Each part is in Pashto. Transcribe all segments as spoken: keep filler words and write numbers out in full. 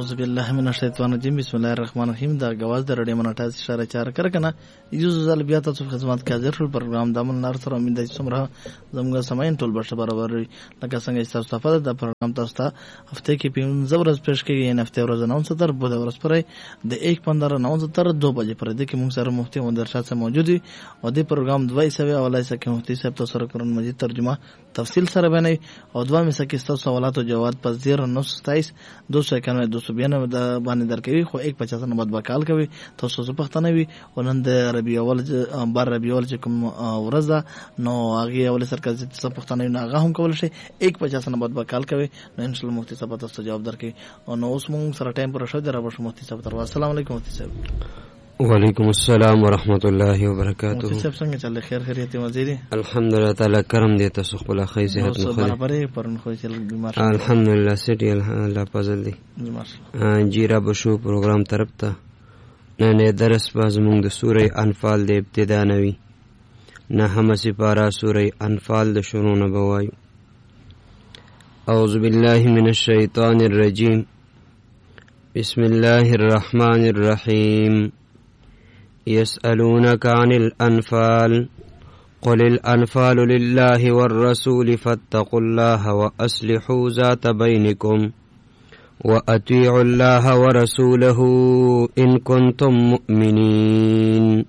اعوذ بالله من الشیطان الرجیم بسم الله الرحمن الرحیم. دا گواز د رډیو مناټاز اشاره چار کر کنه یوز زل بیا تاسو خدمت کې حاضر شول. پروګرام دامن نار سره امید د څومره زموږ سماین ټول برشه برابر لکه څنګه تاسو ته د پروګرام تاسو ته هفته کې په زبرز پېښ کې یې هفته ورځ نو ستر بده ورځ پرې د یک پندره نو ستر دو بجې پرې د کې موږ سره مفتي مندر شاه سره موجود دي او د پروګرام دوی سوي اولای سکه مفتي صاحب تاسو سره قرآن مجید ترجمه تفصیل سره باندې او دوه مې سکه تاسو سوالات او جواب په زیرو نو ستایس دو سو اکانوے دو سو بیانوے د باندې درکوي خو یک پچاس نمبر به کال کوي تاسو څه پښتنه وي ونن د ربيع اول بار ربيع اول چې کوم ورځ ده نو هغه اول سرکار چې څه پښتنه نه هغه هم کول شي یک پچاس نمبر به کال کوي نو ان شاء الله مفتي صاحب تاسو جواب درکړي او نو اوس موږ سره ټایم پر شو درا بشو مفتي صاحب تر السلام علیکم مفتي صاحب. وعلیکم السلام ورحمۃ اللہ وبرکاتہ. مفتي صاحب څنګه چل خیر خیریت وزیری؟ الحمدلله تعالی کرم دې تاسو خپل خیر صحت مو خیر برابرې پرن خو چې بیمار الحمدلله سټي الله فضل دی جیرا بشو پروګرام طرف ته نه درس باز موږ د سوره انفال د ابتدا نوي نه هم سپارا سوره انفال د شروع نه بوایو. اعوذ بالله من الشیطان الرجیم بسم الله الرحمن الرحیم. يسألونك عن الأنفال قل الأنفال لله والرسول فاتقوا الله وأصلحوا ذات بينكم وأطيعوا الله ورسوله إن كنتم مؤمنين.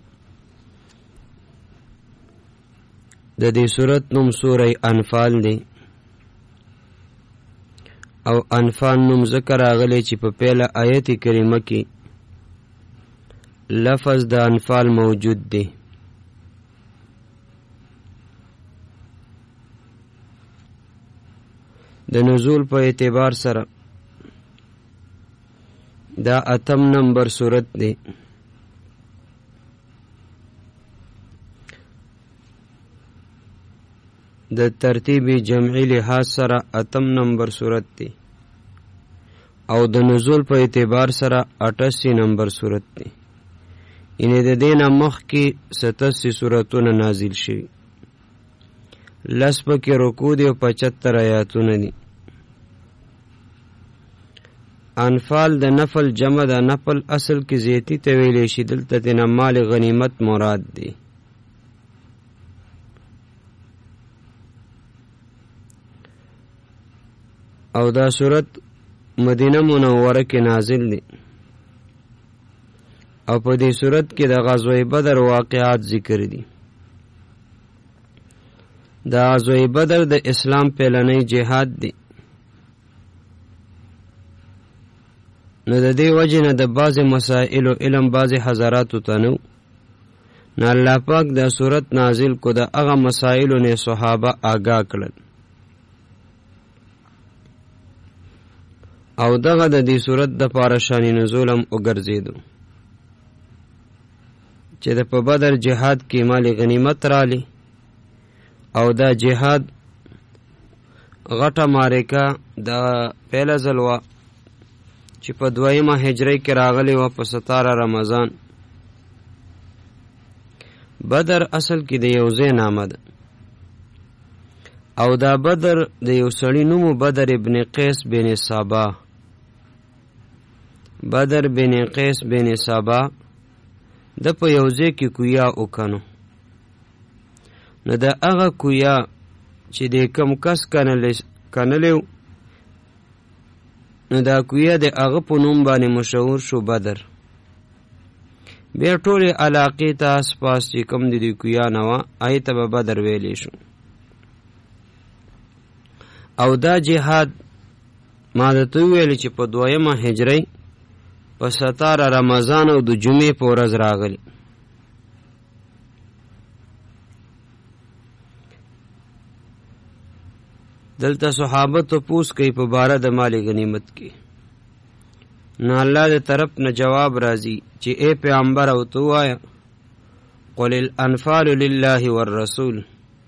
د دې سورت نوم سوره انفال دی او انفال نوم ذکر راغلی چې په پیله آیت کریمه کې لفظ د انفال موجود دی. د نزول په اعتبار سره دا اتم نمبر صورت دی. د ترتیب جمعی لحاظ سره اتم نمبر صورت دی او د نزول په اعتبار سره اٹاسی نمبر صورت دی. اینه د دینه مخ کې ستاسی سورتونه نازل شوي لس پکې رکوع دی او پچهتر آیاتونه دي. انفال د نفل جمع د نفل اصل کې زیتی ته ویلی شي دلته تینا مال غنیمت مراد دی. او دا صورت مدینه منوره کې نازل دی او په دې صورت کې د غزوه بدر واقعات ذکر دي. د غزوه بدر د اسلام پیلنی جهاد دی نو د دې وجه نه د بعض مسائل او علم بعض حضراتو ته نو نه الله پاک د صورت نازل کو د هغه مسائل نه صحابه آگاه کړل او دغه د دې صورت د پارشانی نزولم وګرځیدو چې د په بدر جهاد کې مال غنیمت رالی او دا جهاد غټه مارکه د پیله ځلوه چې په دویمه هجری کې راغلی و په ستاره رمضان. بدر اصل کې د یو ځای نامه ده او دا بدر د یو سړي نومو بدر ابن قیس بن صابا. بدر بن قیس بن صابا د په یو ځای کې کویا وکنو نو د هغه کویا چې د کم کس کنلیو نو دا کویا د هغه په نوم باندې مشهور شو بدر. بیا ټولې علاقې ته آس پاس چې کم د دې کویا نه وه هغې ته به بدر ویلی شو. او دا جهاد ما درته وویلې چې په دویمه هجرۍ په ستاره رمضان او د جمعې په ورځ راغلی. دلته صحابه تپوس کوي په باره د مال غنیمت کې نو الله د طرف نه جواب راځي چې اے پیغمبر او تو وایا قل الانفال لله والرسول.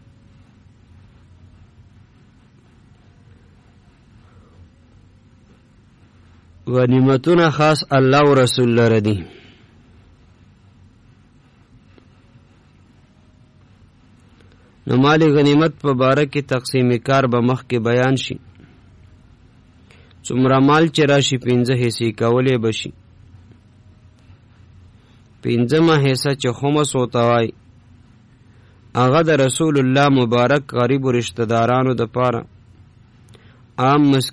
غنیمتونه خاص الله او رسول لره دي. نو مال غنیمت په باره کې تقسیم کار به مخ کې بیان شي څومره مال چې راشي پنځه حصې کولی به شي. پنځمه حصه چې خمس ورته وایي هغه د رسول الله مبارک قریبو رشته دارانو دپاره عام